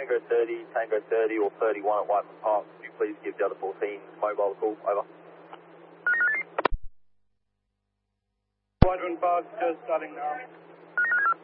Tango 30 or 31 at Whiteman Park. Could you please give the other 14 mobile a call? Over. Whiteman Park, just starting now.